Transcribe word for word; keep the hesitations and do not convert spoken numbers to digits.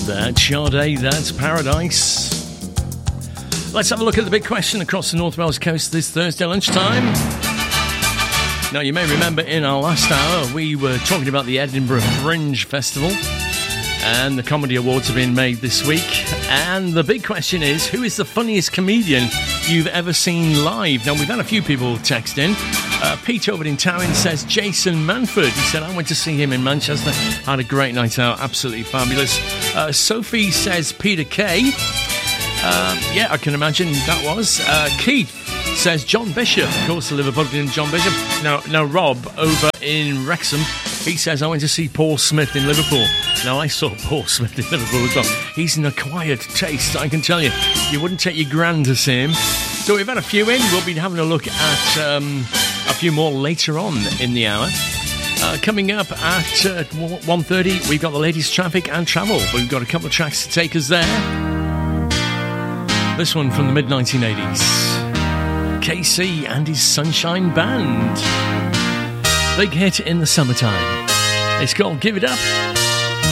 That's Sade, that's Paradise. Let's have a look at the big question across the North Wales coast this Thursday lunchtime. Now, you may remember in our last hour, we were talking about the Edinburgh Fringe Festival, and the Comedy Awards have been made this week. And the big question is, who is the funniest comedian you've ever seen live? Now, we've had a few people text in. Uh, Pete over in Towyn says Jason Manford. He said, I went to see him in Manchester. Had a great night out. Absolutely fabulous. Uh, Sophie says Peter Kay. Uh, yeah, I can imagine that was. Uh, Keith says John Bishop. Of course, the Liverpudlian John Bishop. Now, now, Rob over in Wrexham, he says, I went to see Paul Smith in Liverpool. Now, I saw Paul Smith in Liverpool as well. He's an acquired taste, I can tell you. You wouldn't take your gran to see him. So we've had a few in. We'll be having a look at um, a few more later on in the hour. Uh, coming up at uh, one thirty, we've got the latest traffic and travel. But we've got a couple of tracks to take us there. This one from the mid nineteen eighties. K C and his Sunshine Band. Big hit in the summertime. It's called Give It Up.